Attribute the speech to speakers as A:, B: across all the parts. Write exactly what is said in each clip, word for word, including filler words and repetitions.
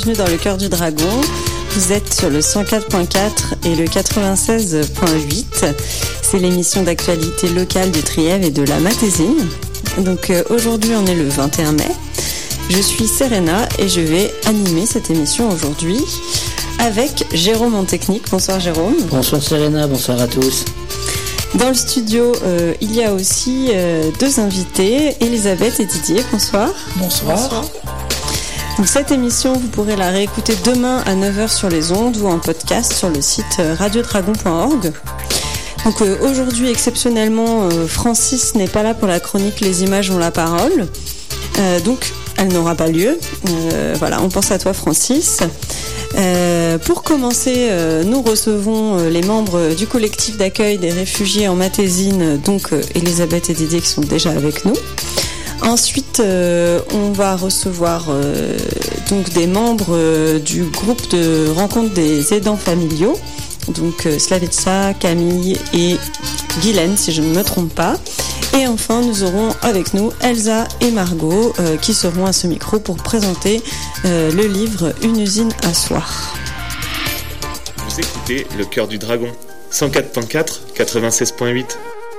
A: Bienvenue dans le cœur du dragon. Vous êtes sur le cent quatre point quatre et le quatre-vingt-seize point huit. C'est l'émission d'actualité locale du Trièves et de la Matésine. Donc euh, aujourd'hui on est le vingt et un mai. Je suis Serena et je vais animer cette émission aujourd'hui avec Jérôme en technique. Bonsoir Jérôme.
B: Bonsoir Serena, bonsoir à tous.
A: Dans le studio, euh, il y a aussi euh, deux invités, Elisabeth et Didier. Bonsoir.
C: Bonsoir.
A: Bonsoir. Donc cette émission, vous pourrez la réécouter demain à neuf heures sur les ondes ou en podcast sur le site radio dragon point org. Donc euh, aujourd'hui, exceptionnellement, euh, Francis n'est pas là pour la chronique Les images ont la parole. Euh, donc elle n'aura pas lieu. Euh, voilà, on pense à toi Francis. Euh, pour commencer, euh, nous recevons euh, les membres du collectif d'accueil des réfugiés en Matésine, donc euh, Elisabeth et Didier qui sont déjà avec nous. Ensuite, euh, on va recevoir euh, donc des membres euh, du groupe de rencontre des aidants familiaux, donc euh, Slavica, Camille et Guylaine, si je ne me trompe pas. Et enfin, nous aurons avec nous Elsa et Margot euh, qui seront à ce micro pour présenter euh, le livre Une usine à soie.
D: Vous écoutez Le Cœur du Dragon, cent quatre point quatre, quatre-vingt-seize point huit.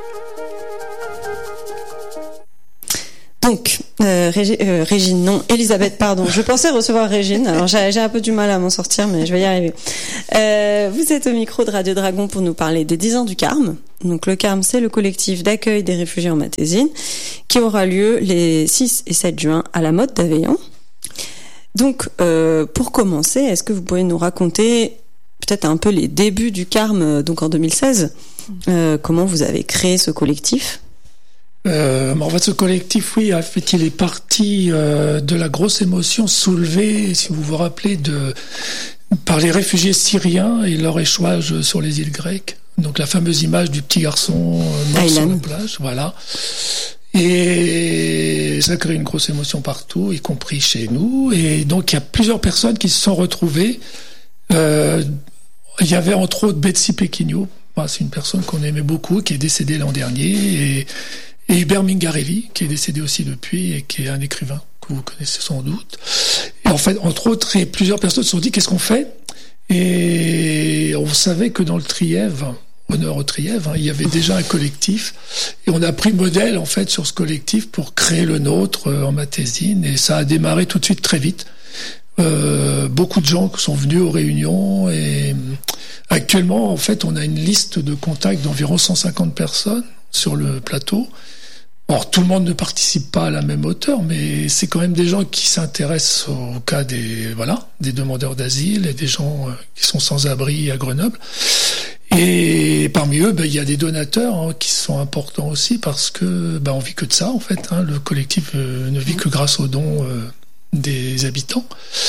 A: Donc, euh, Régi- euh, Régine, non, Elisabeth, pardon. Je pensais recevoir Régine, alors j'ai, j'ai un peu du mal à m'en sortir, mais je vais y arriver. Euh, vous êtes au micro de Radio Dragon pour nous parler des dix ans du Carme. Donc le Carme, c'est le collectif d'accueil des réfugiés en Matésine, qui aura lieu les six et sept juin à la Motte d'Aveillans. Donc, euh, pour commencer, est-ce que vous pouvez nous raconter peut-être un peu les débuts du Carme, donc en deux mille seize, euh, comment vous avez créé ce collectif ?
C: Euh, en fait, ce collectif, oui, en fait, il est parti euh, de la grosse émotion soulevée, si vous vous rappelez, de par les réfugiés syriens et leur échouage sur les îles grecques. Donc la fameuse image du petit garçon euh, mort sur la plage, voilà. Et ça crée une grosse émotion partout, y compris chez nous. Et donc il y a plusieurs personnes qui se sont retrouvées. Euh, il y avait entre autres Betsy Pequigno, bah, c'est une personne qu'on aimait beaucoup, qui est décédée l'an dernier, et Et Hubert Mingarelli, qui est décédé aussi depuis et qui est un écrivain que vous connaissez sans doute. Et en fait, entre autres, et plusieurs personnes se sont dit, qu'est-ce qu'on fait ? Et on savait que dans le Trièves, honneur au Trièves, hein, il y avait déjà un collectif. Et on a pris modèle, en fait, sur ce collectif pour créer le nôtre euh, en Matésine. Et ça a démarré tout de suite très vite. Euh, beaucoup de gens sont venus aux réunions et actuellement, en fait, on a une liste de contacts d'environ cent cinquante personnes sur le plateau. Or, tout le monde ne participe pas à la même hauteur, mais c'est quand même des gens qui s'intéressent au cas des, voilà, des demandeurs d'asile et des gens qui sont sans abri à Grenoble. Et parmi eux, ben, il y a des donateurs hein, qui sont importants aussi parce que ben, on vit que de ça, en fait. Hein, le collectif euh, ne vit que grâce aux dons euh, des habitants.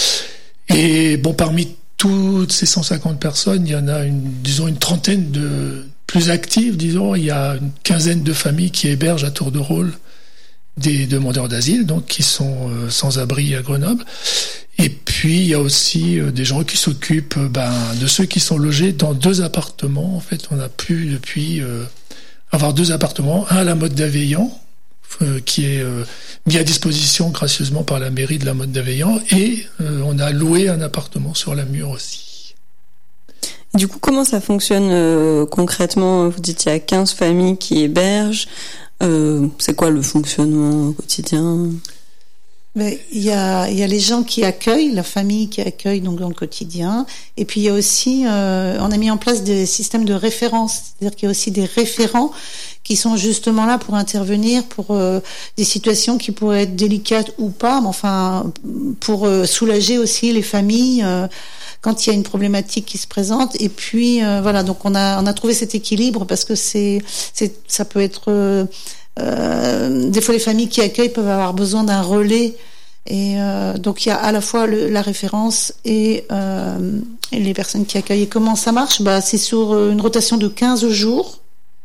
C: Et bon, parmi toutes ces cent cinquante personnes, il y en a une, disons, une trentaine de plus actives, disons. Il y a une quinzaine de familles qui hébergent à tour de rôle des demandeurs d'asile, donc qui sont euh, sans abri à Grenoble. Et puis il y a aussi euh, des gens qui s'occupent euh, ben, de ceux qui sont logés dans deux appartements. En fait, on a pu depuis euh, avoir deux appartements, un à la Motte d'Aveillans, euh, qui est euh, mis à disposition gracieusement par la mairie de la Motte d'Aveillans, et euh, on a loué un appartement sur la Mure aussi.
A: Du coup, comment ça fonctionne euh, concrètement ? Vous dites qu'il y a quinze familles qui hébergent. Euh, c'est quoi le fonctionnement au quotidien ?
E: Mais il y a, il y a les gens qui accueillent, la famille qui accueille donc dans le quotidien. Et puis il y a aussi, euh, on a mis en place des systèmes de référence. C'est-à-dire qu'il y a aussi des référents qui sont justement là pour intervenir pour euh, des situations qui pourraient être délicates ou pas, mais enfin pour euh, soulager aussi les familles euh, quand il y a une problématique qui se présente. Et puis euh, voilà, donc on a on a trouvé cet équilibre parce que c'est c'est ça peut être euh, euh, des fois les familles qui accueillent peuvent avoir besoin d'un relais. Et euh, donc il y a à la fois le, la référence et, euh, et les personnes qui accueillent. Et comment ça marche ? Bah c'est sur une rotation de quinze jours.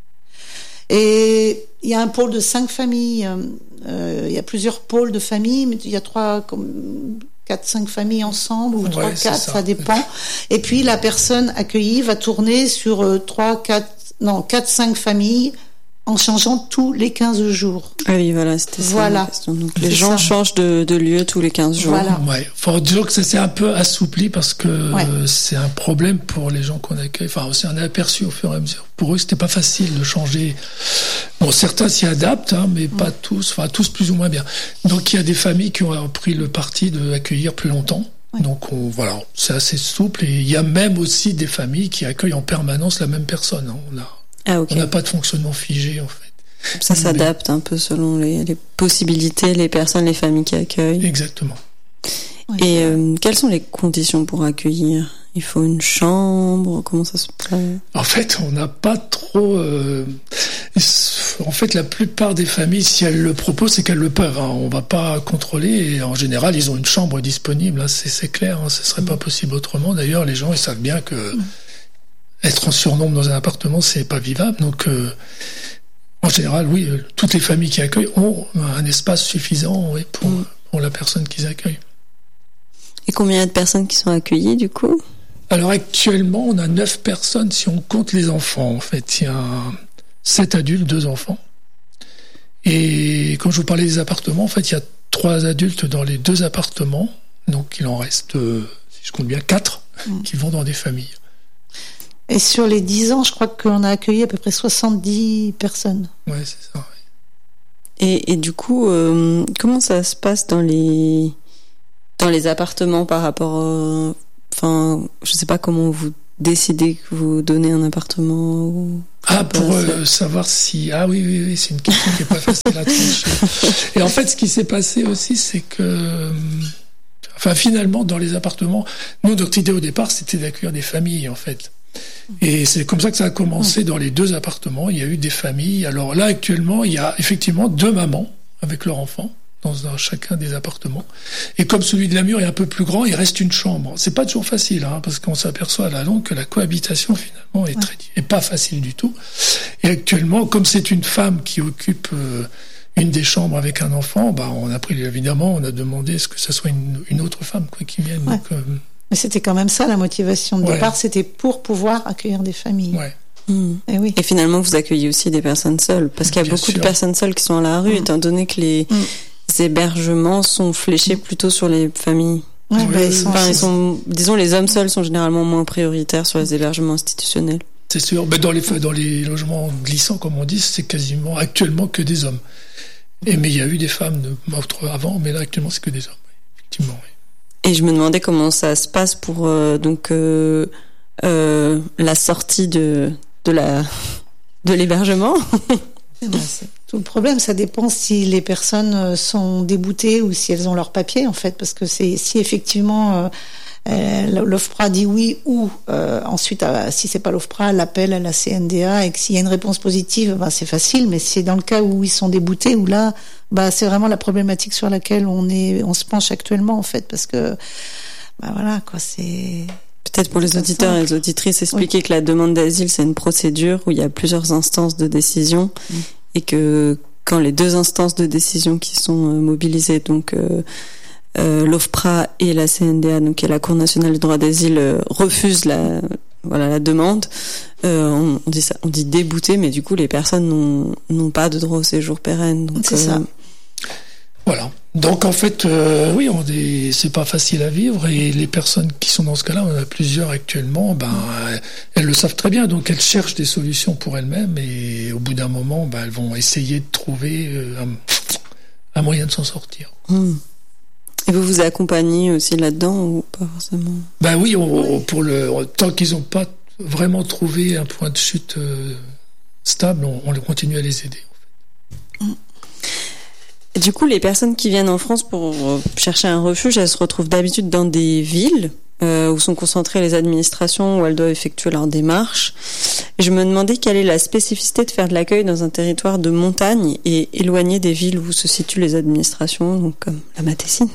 E: Et il y a un pôle de cinq familles. Euh, il y a plusieurs pôles de familles, mais il y a trois, comme quatre, cinq familles ensemble ou trois, ouais, quatre, ça. ça dépend. Et puis la personne accueillie va tourner sur trois, quatre, non quatre, cinq familles en changeant tous les quinze jours.
A: Ah oui, voilà, c'était ça.
E: Voilà.
A: La question. Donc les
E: C'est
A: gens
E: ça.
A: changent de, de lieu tous les quinze jours.
E: Voilà.
C: Ouais. Faut dire que ça s'est un peu assoupli parce que
E: Ouais.
C: euh, c'est un problème pour les gens qu'on accueille. Enfin, on s'en est aperçu au fur et à mesure. Pour eux, c'était pas facile de changer. Bon, certains s'y adaptent, hein, mais pas tous. Enfin, tous plus ou moins bien. Donc, il y a des familles qui ont pris le parti d'accueillir plus longtemps.
E: Ouais.
C: Donc, on, voilà, c'est assez souple. Et il y a même aussi des familles qui accueillent en permanence la même personne. Hein. On a,
A: Ah ok.
C: on n'a pas de fonctionnement figé, en fait.
A: Ça s'adapte un peu selon les, les possibilités, les personnes, les familles qui accueillent.
C: Exactement.
E: Ouais.
A: Et euh, quelles sont les conditions pour accueillir? Il faut une chambre? Comment ça se passe?
C: En fait, on n'a pas trop... euh, En fait, la plupart des familles, si elles le proposent, c'est qu'elles le peuvent. Hein. On va pas contrôler. Et en général, ils ont une chambre disponible. Hein. C'est, c'est clair. Hein. Ce serait pas possible autrement. D'ailleurs, les gens, ils savent bien que être en surnombre dans un appartement, c'est pas vivable. Donc, euh, en général, oui, euh, toutes les familles qui accueillent ont un espace suffisant oui, pour,
A: Mm.
C: pour la personne qu'ils accueillent.
A: Et combien il y a de personnes qui sont accueillies du coup?
C: Alors actuellement, on a neuf personnes si on compte les enfants. En fait, il y a sept adultes, deux enfants. Et quand je vous parlais des appartements, en fait, il y a trois adultes dans les deux appartements. Donc il en reste, euh, si je compte bien, quatre
E: Mm.
C: qui vont dans des familles.
E: Et sur les dix ans, je crois qu'on a accueilli à peu près soixante-dix personnes.
C: Ouais, c'est ça.
A: Et, et du coup, euh, comment ça se passe dans les dans les appartements par rapport, au... enfin, je sais pas comment vous décidez que vous donnez un appartement ou...
C: Ah, pour
A: Bah,
C: euh, savoir si... Ah oui, oui, oui, c'est une question qui est pas facile à trancher. Et en fait, ce qui s'est passé aussi, c'est que... euh, Enfin, finalement, dans les appartements, nous, notre idée au départ, c'était d'accueillir des familles, en fait. Et c'est comme ça que ça a commencé dans les deux appartements. Il y a eu des familles. Alors là, actuellement, il y a effectivement deux mamans avec leurs enfants dans un, chacun des appartements. Et comme celui de Namur est un peu plus grand, il reste une chambre. C'est pas toujours facile, hein, parce qu'on s'aperçoit à la longue que la cohabitation, finalement, est,
E: Ouais.
C: très, est pas facile du tout. Et actuellement, comme c'est une femme qui occupe euh, une des chambres avec un enfant, bah, on a pris, évidemment, on a demandé à ce que ça soit une, une autre femme quoi, qui vienne.
E: Ouais.
C: Donc, euh,
E: Mais c'était quand même ça la motivation de
C: Ouais.
E: départ, c'était pour pouvoir accueillir des familles.
C: ouais.
A: Hmm.
E: Et oui.
A: Et finalement, vous accueillez aussi des personnes seules, parce qu'il y a
C: Bien
A: beaucoup
C: sûr.
A: de personnes seules qui sont à la rue,
E: Mm.
A: étant donné que les
E: Mm.
A: hébergements sont fléchés plutôt sur les familles.
E: Ouais,
C: Ouais,
E: bah, ils
C: ouais,
E: sont
A: Enfin,
E: assez-
A: ils sont, disons, les hommes seuls sont généralement moins prioritaires sur les hébergements institutionnels.
C: C'est sûr. Ben dans les dans les logements glissants, comme on dit, c'est quasiment actuellement que des hommes. Et mais il y a eu des femmes de, avant, mais là actuellement c'est que des hommes. Oui. Effectivement. Oui.
A: Et je me demandais comment ça se passe pour euh, donc euh, euh, la sortie de de la de l'hébergement.
E: Eh ben, c'est tout le problème, ça dépend si les personnes euh, sont déboutées ou si elles ont leurs papiers, en fait, parce que c'est si effectivement euh, euh, l'OFPRA dit oui ou euh, ensuite, euh, si c'est pas l'OFPRA, l'appel à la C N D A et que s'il y a une réponse positive, ben, c'est facile, mais c'est dans le cas où ils sont déboutés, où là, bah, c'est vraiment la problématique sur laquelle on est, on se penche actuellement, en fait, parce que, bah voilà, quoi, c'est...
A: Peut-être pour les
E: C'est
A: auditeurs
E: simple.
A: et les auditrices, expliquer que la demande d'asile, c'est une procédure où il y a plusieurs instances de décision
E: Mm.
A: et que quand les deux instances de décision qui sont euh, mobilisées, donc euh, euh, l'OFPRA et la C N D A, donc qui est la Cour nationale du droit d'asile, euh, refusent la voilà la demande, euh, on, on dit ça, on dit débouté, mais du coup les personnes n'ont n'ont pas de droit au séjour pérenne. Donc,
E: C'est ça.
C: Voilà. Donc en fait, euh, oui, on est, c'est pas facile à vivre et les personnes qui sont dans ce cas-là, on en a plusieurs actuellement, ben euh, elles le savent très bien, donc elles cherchent des solutions pour elles-mêmes et au bout d'un moment, ben elles vont essayer de trouver euh, un, un moyen de s'en sortir.
A: Hmm. Et vous vous accompagnez aussi là-dedans ou pas forcément?
C: Ben oui, on, on- pour le tant qu'ils n'ont pas vraiment trouvé un point de chute euh, stable, on, on continue à les aider.
A: Et du coup, les personnes qui viennent en France pour euh, chercher un refuge, elles se retrouvent d'habitude dans des villes euh, où sont concentrées les administrations, où elles doivent effectuer leurs démarches. Et je me demandais quelle est la spécificité de faire de l'accueil dans un territoire de montagne et éloigné des villes où se situent les administrations, donc comme la Matessine.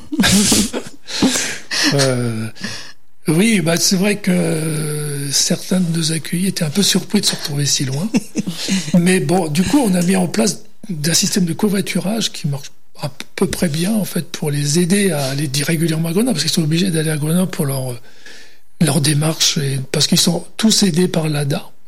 C: Euh, oui, bah c'est vrai que certains de nos accueillis étaient un peu surpris de se retrouver si loin. Mais bon, du coup, on a mis en place un système de covoiturage qui marche à peu près bien en fait pour les aider à aller régulièrement à Grenoble, parce qu'ils sont obligés d'aller à Grenoble pour leur leur démarche, et, parce qu'ils sont tous aidés par l'A D A,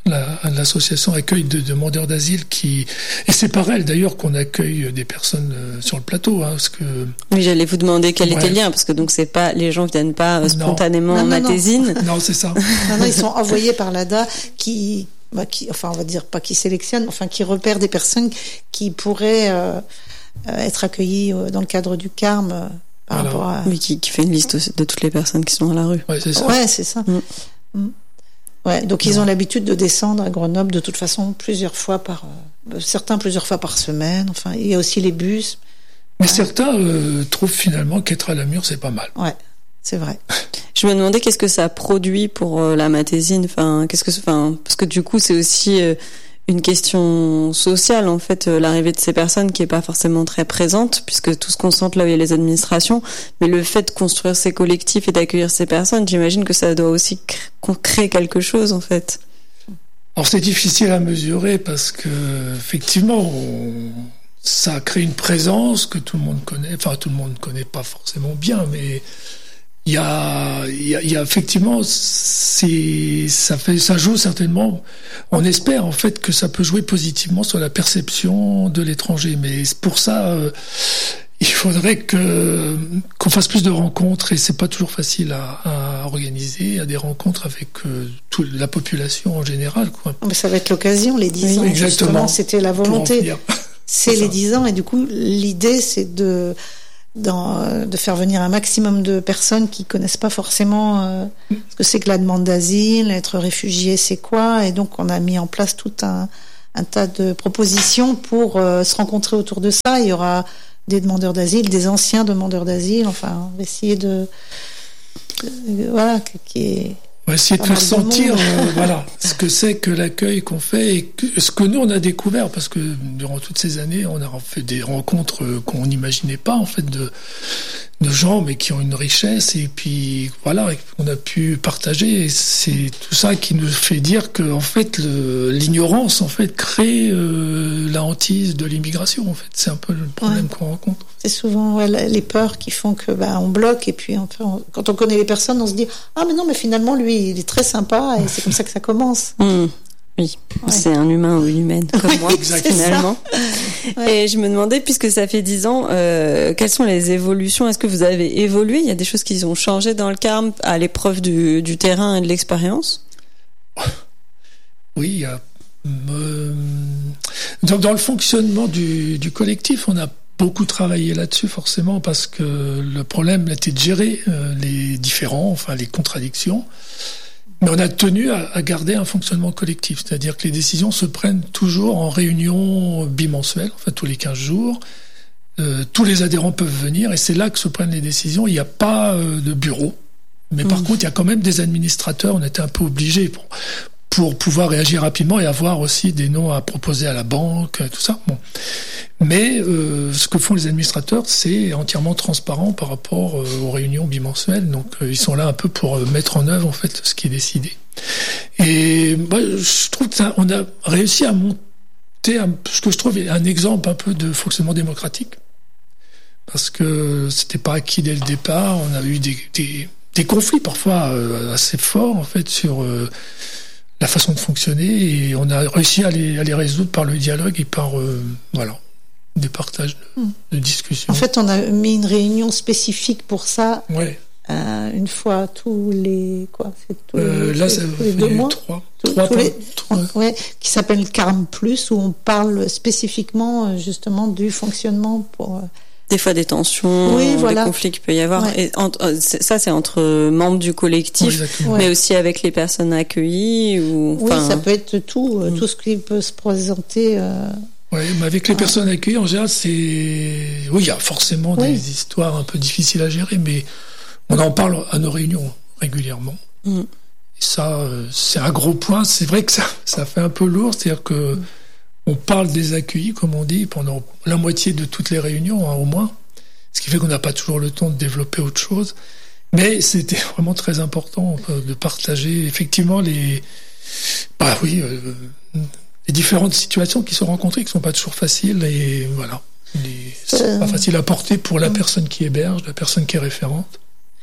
C: La, l'association accueille de demandeurs d'asile qui, et c'est par elle d'ailleurs qu'on accueille des personnes euh, sur le plateau, hein, parce que.
A: Oui, j'allais vous demander quel
C: ouais.
A: était le lien, parce que donc c'est pas, les gens viennent pas euh, spontanément
E: non.
A: en
E: Non, non,
A: Matésine.
E: non.
C: Non, c'est ça.
E: Non, non, ils sont envoyés par l'A D A qui, bah, qui, enfin, on va dire pas qui sélectionne, enfin, qui repère des personnes qui pourraient euh, être accueillies dans le cadre du Carme. Euh, par
A: voilà.
E: rapport à...
A: Oui, qui, qui fait une liste de toutes les personnes qui sont à la rue.
C: Ouais, c'est ça.
E: Ouais, c'est ça. Mm. Mm. Ouais, donc ils
C: non.
E: ont l'habitude de descendre à Grenoble de toute façon plusieurs fois par, euh, certains plusieurs fois par semaine. Enfin, il y a aussi les bus.
C: Mais
E: ouais.
C: certains euh, trouvent finalement qu'être à la Mure, c'est pas mal.
E: Ouais, c'est vrai.
A: Je me demandais qu'est-ce que ça produit pour euh, la Matésine. Enfin, qu'est-ce que, enfin, parce que du coup, c'est aussi euh, une question sociale en fait, euh, l'arrivée de ces personnes qui est pas forcément très présente, puisque tout se concentre là où il y a les administrations. Mais le fait de construire ces collectifs et d'accueillir ces personnes, j'imagine que ça doit aussi créer quelque chose en fait.
C: Alors c'est difficile à mesurer parce que effectivement, on... ça crée une présence que tout le monde connaît. Enfin, tout le monde ne connaît pas forcément bien, mais il y a, il y a, il y a effectivement, c'est, ça fait, ça joue certainement. On espère en fait que ça peut jouer positivement sur la perception de l'étranger, mais pour ça, euh, il faudrait que qu'on fasse plus de rencontres et c'est pas toujours facile à, à organiser, à des rencontres avec euh, toute la population en général, quoi.
E: Mais ça va être l'occasion, les dix
C: oui,
E: ans.
C: Exactement.
E: Justement, c'était la volonté. C'est, c'est les dix ans et du coup, l'idée, c'est de Dans, de faire venir un maximum de personnes qui connaissent pas forcément euh, ce que c'est que la demande d'asile, être réfugié, c'est quoi. Et donc, on a mis en place tout un, un tas de propositions pour euh, se rencontrer autour de ça. Il y aura des demandeurs d'asile, des anciens demandeurs d'asile. Enfin, on va essayer de, de voilà, qui est.
C: On va essayer de faire sentir euh, voilà, ce que c'est que l'accueil qu'on fait et que, ce que nous on a découvert, parce que durant toutes ces années on a fait des rencontres qu'on n'imaginait pas en fait de, de gens mais qui ont une richesse et puis voilà, on a pu partager et c'est tout ça qui nous fait dire que en fait le, l'ignorance en fait crée euh, la hantise de l'immigration en fait, c'est un peu le problème ouais. qu'on rencontre.
E: C'est souvent ouais, les peurs qui font que bah, on bloque et puis on, on, quand on connaît les personnes on se dit ah mais non mais finalement lui il est très sympa et c'est comme ça que ça commence.
A: Mmh. Oui, ouais. C'est un humain ou une humaine comme moi finalement. Ouais. Et je me demandais, puisque ça fait dix ans, euh, quelles sont les évolutions? Est-ce que vous avez évolué? Il y a des choses qui ont changé dans le Carme à l'épreuve du, du terrain et de l'expérience?
C: Oui, il y a, euh, dans, dans le fonctionnement du, du collectif, on a beaucoup travaillé là-dessus forcément parce que le problème était de gérer euh, les différends, enfin les contradictions. Mais on a tenu à, à garder un fonctionnement collectif, c'est-à-dire que les décisions se prennent toujours en réunion bimensuelle, enfin tous les quinze jours. Euh, tous les adhérents peuvent venir et c'est là que se prennent les décisions. Il n'y a pas euh, de bureau, mais mmh. par contre il y a quand même des administrateurs. On était un peu obligés pour pour pouvoir réagir rapidement et avoir aussi des noms à proposer à la banque, tout ça. Bon. Mais euh, ce que font les administrateurs, c'est entièrement transparent par rapport euh, aux réunions bimensuelles. Donc euh, ils sont là un peu pour euh, mettre en œuvre en fait ce qui est décidé. Et bah, je trouve que ça, on a réussi à monter un, ce que je trouve un exemple un peu de fonctionnement démocratique, parce que c'était pas acquis dès le départ. On a eu des, des, des conflits parfois euh, assez forts en fait sur euh, la façon de fonctionner et on a réussi à les, à les résoudre par le dialogue et par euh, voilà des partages de, mmh. de discussions.
E: En fait, on a mis une réunion spécifique pour ça.
C: Ouais.
E: Euh, une fois tous les quoi c'est tous
C: euh,
E: les,
C: là,
E: tous
C: ça
E: les deux mois.
C: Trois.
E: Tous,
C: trois,
E: tous les,
C: trois.
E: Ouais, qui s'appelle Carme Plus où on parle spécifiquement justement du fonctionnement pour.
A: Des fois des tensions,
E: oui, voilà.
A: des conflits qu'il peut y avoir.
E: Ouais.
A: Et entre, ça, c'est entre membres du collectif,
C: oui,
A: mais aussi avec les personnes accueillies. Ou,
E: oui,
A: enfin,
E: ça peut être tout, mm. tout ce qui peut se présenter. Euh...
C: Oui, mais avec les ah. personnes accueillies, en général, c'est... Oui, il y a forcément oui. des histoires un peu difficiles à gérer, mais on en parle à nos réunions régulièrement. Mm. Et ça, c'est un gros point. C'est vrai que ça, ça fait un peu lourd, c'est-à-dire que... Mm. On parle des accueillis, comme on dit, pendant la moitié de toutes les réunions, hein, au moins. Ce qui fait qu'on n'a pas toujours le temps de développer autre chose. Mais c'était vraiment très important euh, de partager effectivement les, bah oui, euh, les différentes situations qui sont rencontrées, qui ne sont pas toujours faciles. Et voilà, les, c'est euh... pas facile à porter pour la personne qui héberge, la personne qui est référente.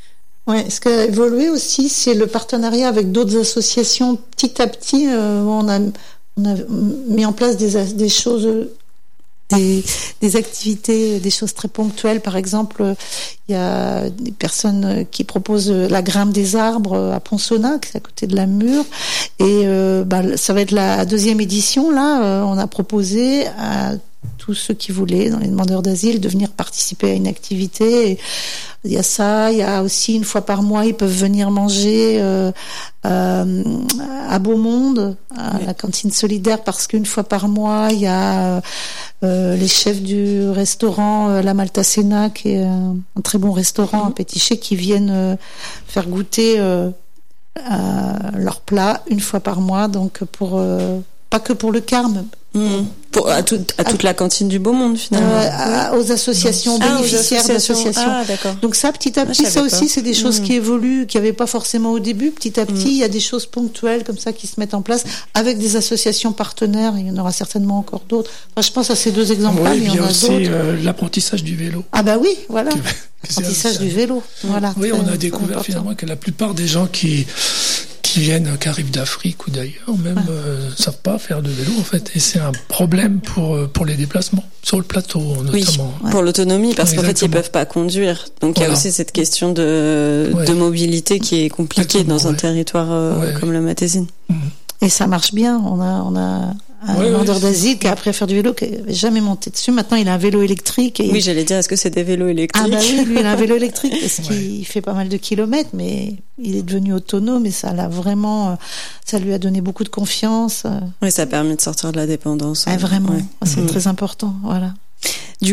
E: Ouais, ce qui a évolué aussi, c'est le partenariat avec d'autres associations. Petit à petit, euh, on a on a mis en place des des choses. Des, des activités, des choses très ponctuelles. Par exemple, il y a des personnes qui proposent la grimpe des arbres à Ponsonnac, à côté de la Mure. Et euh, bah, ça va être la deuxième édition. Là, euh, on a proposé à tous ceux qui voulaient, dans les demandeurs d'asile, de venir participer à une activité. Et il y a ça, il y a aussi une fois par mois, ils peuvent venir manger euh, euh, à Beaumonde, à oui. la cantine solidaire, parce qu'une fois par mois, il y a euh, les chefs du restaurant euh, La Maltacena, qui est un, un très bon restaurant, mmh. à Pétichet, qui viennent euh, faire goûter euh, leurs plats une fois par mois, donc pour euh, pas que pour le Carme.
A: Mmh. Pour, à, tout, à toute la cantine du Beaumonde finalement.
E: Euh, à, aux associations ah, bénéficiaires d'associations. Ah, donc ça, petit à petit, ah, ça aussi, c'est des choses mmh. qui évoluent, qui n'y avait pas forcément au début. Petit à petit, il mmh. y a des choses ponctuelles comme ça qui se mettent en place avec des associations partenaires. Il y en aura certainement encore d'autres. Enfin, je pense à ces deux exemples-là,
C: oui,
E: mais il y en a
C: aussi
E: d'autres.
C: Euh, l'apprentissage du vélo.
E: Ah bah oui, voilà. L'apprentissage du vélo. Voilà.
C: Oui, on a découvert finalement que la plupart des gens qui qui viennent, qui arrivent d'Afrique ou d'ailleurs, même ne ah. euh, savent pas faire de vélo en fait, et c'est un problème pour pour les déplacements sur le plateau notamment.
A: Oui, ouais. Pour l'autonomie, parce Exactement. qu'en fait ils peuvent pas conduire, donc voilà. il y a aussi cette question de ouais. de mobilité qui est compliquée Exactement, dans un ouais. territoire euh, ouais, comme ouais. la Matésine.
E: Mmh. Et ça marche bien. On a on a un ouais, demandeur ouais, d'asile qui a appris à faire du vélo, qui n'avait jamais monté dessus. Maintenant, il a un vélo électrique. Et
A: oui, j'allais dire, est-ce que c'est des vélos électriques?
E: Ah bah oui, lui, il a un vélo électrique parce ouais. qu'il fait pas mal de kilomètres, mais il est devenu autonome et ça l'a vraiment, ça lui a donné beaucoup de confiance.
A: Oui, ça a permis de sortir de la dépendance.
E: Ah, vraiment,
A: ouais.
E: c'est mmh. très important, voilà.